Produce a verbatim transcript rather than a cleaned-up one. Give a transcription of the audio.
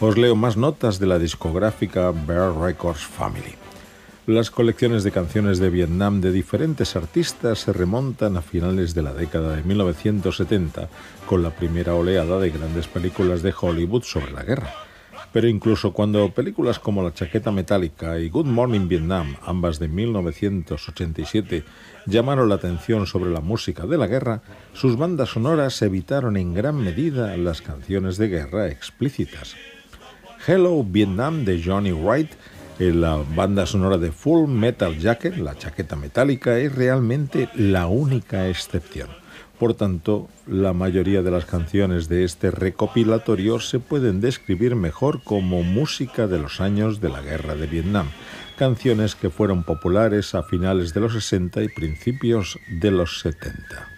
Os leo más notas de la discográfica Bear Records Family. Las colecciones de canciones de Vietnam de diferentes artistas se remontan a finales de la década de mil novecientos setenta, con la primera oleada de grandes películas de Hollywood sobre la guerra. Pero incluso cuando películas como La chaqueta metálica y Good Morning Vietnam, ambas de mil novecientos ochenta y siete, llamaron la atención sobre la música de la guerra, sus bandas sonoras evitaron en gran medida las canciones de guerra explícitas. Hello Vietnam de Johnny Wright, la banda sonora de Full Metal Jacket, La chaqueta metálica, es realmente la única excepción. Por tanto, la mayoría de las canciones de este recopilatorio se pueden describir mejor como música de los años de la Guerra de Vietnam, canciones que fueron populares a finales de los sesenta y principios de los setenta.